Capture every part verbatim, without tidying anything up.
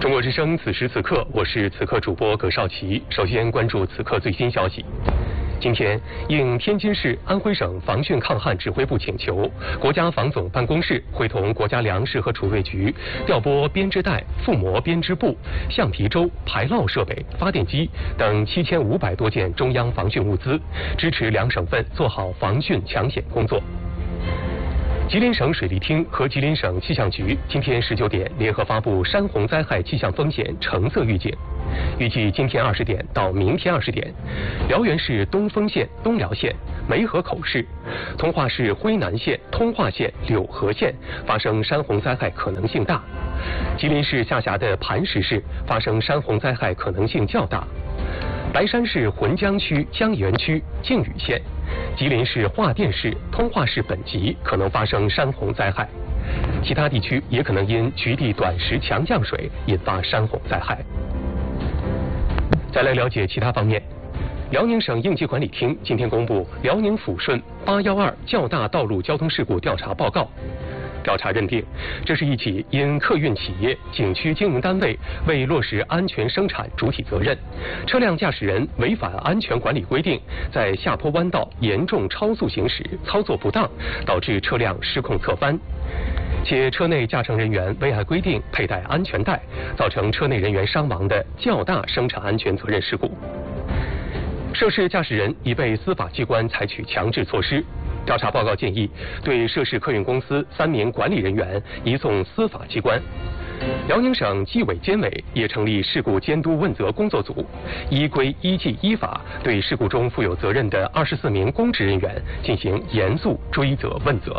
中国之声，此时此刻，我是此刻主播葛少奇。首先关注此刻最新消息。今天，应天津市安徽省防汛抗旱指挥部请求，国家防总办公室会同国家粮食和储备局调拨编织袋、覆膜编织布、橡皮舟、排涝设备、发电机等七千五百多件中央防汛物资，支持两省份做好防汛抢险工作。吉林省水利厅和吉林省气象局今天十九点联合发布山洪灾害气象风险橙色预警，预计今天二十点到明天二十点，辽源市东丰县、东辽县、梅河口市、通化市辉南县、通化县、柳河县发生山洪灾害可能性大；吉林市下辖的磐石市发生山洪灾害可能性较大；白山市浑江区、江源区、靖宇县、吉林市桦甸市、通化市本集可能发生山洪灾害，其他地区也可能因局地短时强降水引发山洪灾害。再来了解其他方面，辽宁省应急管理厅今天公布辽宁抚顺八一二较大道路交通事故调查报告。调查认定，这是一起因客运企业、景区经营单位为落实安全生产主体责任，车辆驾驶人违反安全管理规定，在下坡弯道严重超速行驶，操作不当，导致车辆失控侧翻，且车内驾乘人员未按规定佩戴安全带，造成车内人员伤亡的较大生产安全责任事故。涉事驾驶人已被司法机关采取强制措施。调查报告建议，对涉事客运公司三名管理人员移送司法机关。辽宁省纪委监委也成立事故监督问责工作组，依规依纪依法对事故中负有责任的二十四名公职人员进行严肃追责问责。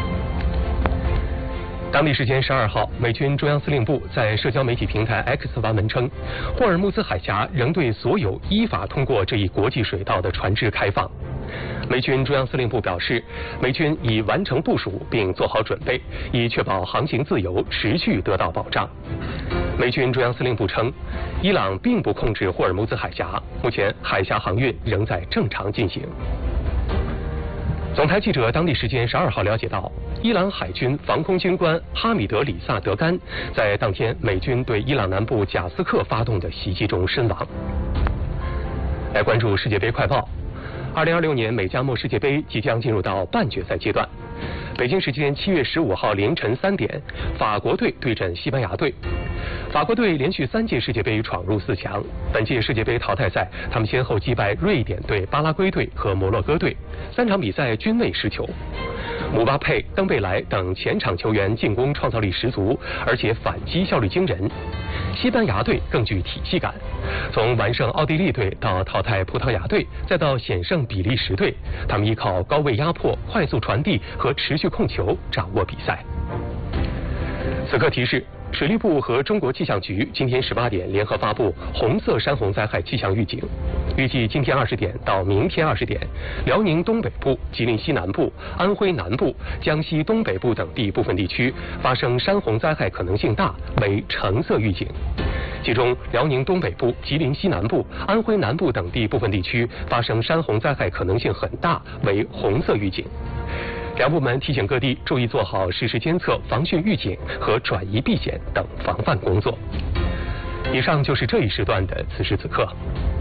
当地时间十二号，美军中央司令部在社交媒体平台 X 发文称，霍尔木兹海峡仍对所有依法通过这一国际水道的船只开放。美军中央司令部表示，美军已完成部署并做好准备，以确保航行自由持续得到保障。美军中央司令部称，伊朗并不控制霍尔木兹海峡，目前海峡航运仍在正常进行。总台记者当地时间十二号了解到，伊朗海军防空军官哈米德里萨德甘在当天美军对伊朗南部贾斯克发动的袭击中身亡。来关注世界杯快报。二零二六年美加墨世界杯即将进入到半决赛阶段。北京时间七月十五号凌晨三点，法国队对阵西班牙队。法国队连续三届世界杯闯入四强，本届世界杯淘汰赛，他们先后击败瑞典队、巴拉圭队和摩洛哥队，三场比赛均未失球。姆巴佩、登贝莱等前场球员进攻创造力十足，而且反击效率惊人。西班牙队更具体系感，从完胜奥地利队到淘汰葡萄牙队，再到险胜比利时队，他们依靠高位压迫、快速传递和持续控球掌握比赛。此刻提示，水利部和中国气象局今天十八点联合发布红色山洪灾害气象预警，预计今天二十点到明天二十点，辽宁东北部、吉林西南部、安徽南部、江西东北部等地部分地区发生山洪灾害可能性大，为橙色预警。其中，辽宁东北部、吉林西南部、安徽南部等地部分地区发生山洪灾害可能性很大，为红色预警。两部门提醒各地注意做好实时监测、防汛预警和转移避险等防范工作。以上就是这一时段的此时此刻。